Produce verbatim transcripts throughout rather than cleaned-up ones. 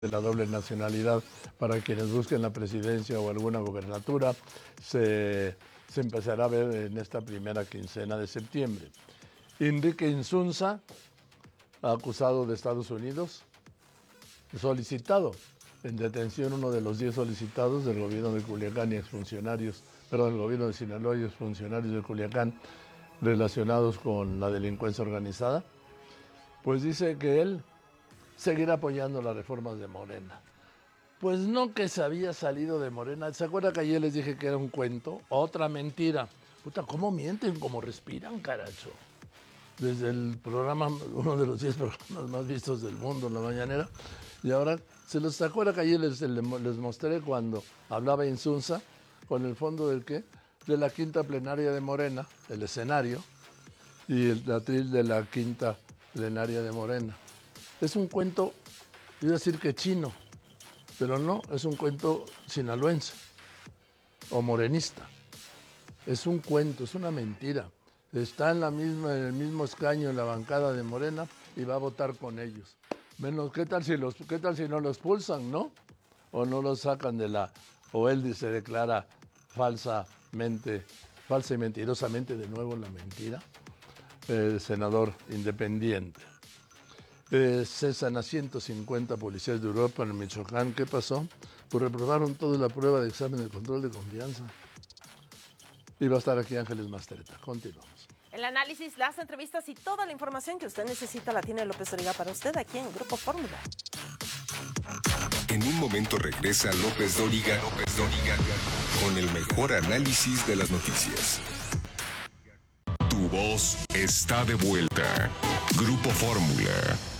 de la doble nacionalidad para quienes busquen la presidencia o alguna gobernatura se, se empezará a ver en esta primera quincena de septiembre. Enrique Insunza, acusado de Estados Unidos, solicitado en detención, uno de los diez solicitados del gobierno de Culiacán y exfuncionarios, perdón, del gobierno de Sinaloa y exfuncionarios de Culiacán relacionados con la delincuencia organizada, pues dice que él seguirá apoyando las reformas de Morena. Pues no, que se había salido de Morena. ¿Se acuerda que ayer les dije que era un cuento? Otra mentira. Puta, ¿cómo mienten? ¿Cómo respiran, caracho? Desde el programa, uno de los diez programas más vistos del mundo, en la mañanera. Y ahora, ¿se los acuerda que ayer les, les mostré cuando hablaba Insunza con el fondo del qué? De la quinta plenaria de Morena, el escenario, y el atril de la quinta plenaria de Morena. Es un cuento, iba a decir que chino, pero no, es un cuento sinaloense o morenista. Es un cuento, es una mentira. Está en, la misma, en el mismo escaño en la bancada de Morena y va a votar con ellos. Menos, ¿qué tal si los, qué tal si no los expulsan, no? O no los sacan de la, o él se declara falsamente, falsa y mentirosamente de nuevo la mentira. El senador independiente. Eh, cesan a ciento cincuenta policías de Europa en Michoacán. ¿Qué pasó? Pues reprobaron toda la prueba de examen de control de confianza. Y va a estar aquí Ángeles Mastreta. Continuamos. El análisis, las entrevistas y toda la información que usted necesita la tiene López Dóriga para usted aquí en Grupo Fórmula. En un momento regresa López Dóriga, López Dóriga con el mejor análisis de las noticias. Tu voz está de vuelta. Grupo Fórmula.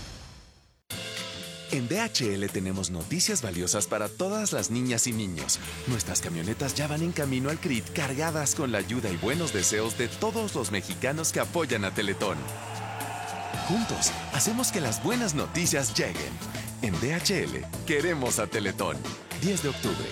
En D H L tenemos noticias valiosas para todas las niñas y niños. Nuestras camionetas ya van en camino al C R I T cargadas con la ayuda y buenos deseos de todos los mexicanos que apoyan a Teletón. Juntos, hacemos que las buenas noticias lleguen. En D H L, queremos a Teletón. diez de octubre.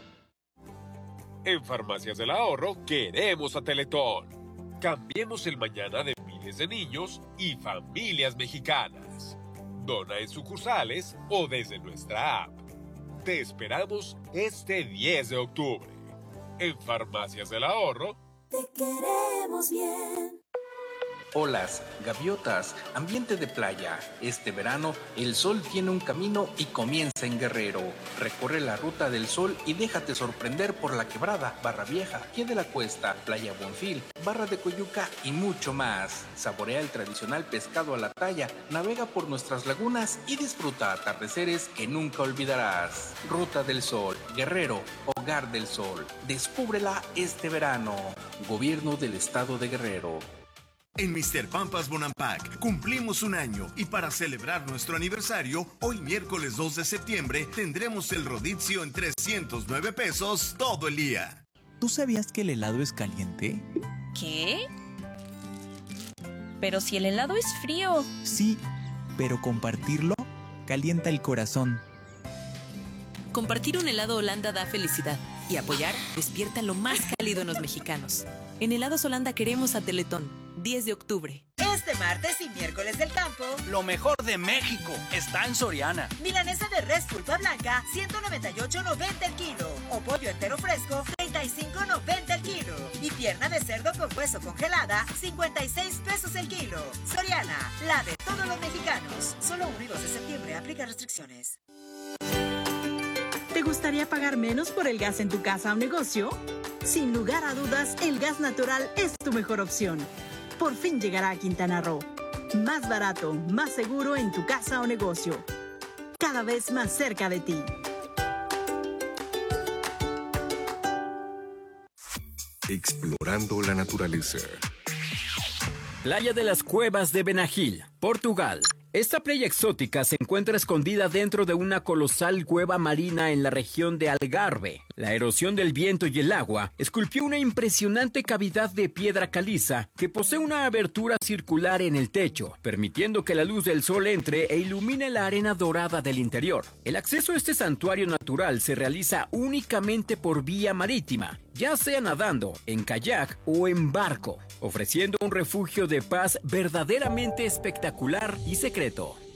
En Farmacias del Ahorro, queremos a Teletón. Cambiemos el mañana de miles de niños y familias mexicanas. Dona en sucursales o desde nuestra app. Te esperamos este diez de octubre. En Farmacias del Ahorro. Te queremos bien. Olas, gaviotas, ambiente de playa. Este verano, el sol tiene un camino y comienza en Guerrero. Recorre la ruta del sol y déjate sorprender por La Quebrada, Barra Vieja, Pie de la Cuesta, Playa Bonfil, Barra de Coyuca y mucho más. Saborea el tradicional pescado a la talla, navega por nuestras lagunas y disfruta atardeceres que nunca olvidarás. Ruta del Sol, Guerrero, Hogar del Sol. Descúbrela este verano. Gobierno del Estado de Guerrero. En mister Pampas Bonampak cumplimos un año y para celebrar nuestro aniversario, hoy miércoles dos de septiembre tendremos el rodizio en trescientos nueve pesos todo el día. ¿Tú sabías que el helado es caliente? ¿Qué? Pero si el helado es frío. Sí, pero compartirlo calienta el corazón. Compartir un helado Holanda da felicidad y apoyar despierta lo más cálido en los mexicanos. En Helados Holanda queremos a Teletón. diez de octubre. Este martes y miércoles del campo, lo mejor de México está en Soriana. Milanesa de res pulpa blanca, ciento noventa y ocho noventa el kilo. O pollo entero fresco, treinta y cinco noventa el kilo. Y pierna de cerdo con hueso congelada, cincuenta y seis pesos el kilo. Soriana, la de todos los mexicanos. Solo uno y dos de septiembre, aplica restricciones. ¿Te gustaría pagar menos por el gas en tu casa o negocio? Sin lugar a dudas, el gas natural es tu mejor opción. Por fin llegará a Quintana Roo. Más barato, más seguro en tu casa o negocio. Cada vez más cerca de ti. Explorando la naturaleza. Playa de las Cuevas de Benagil, Portugal. Esta playa exótica se encuentra escondida dentro de una colosal cueva marina en la región de Algarve. La erosión del viento y el agua esculpió una impresionante cavidad de piedra caliza que posee una abertura circular en el techo, permitiendo que la luz del sol entre e ilumine la arena dorada del interior. El acceso a este santuario natural se realiza únicamente por vía marítima, ya sea nadando, en kayak o en barco, ofreciendo un refugio de paz verdaderamente espectacular y secreto.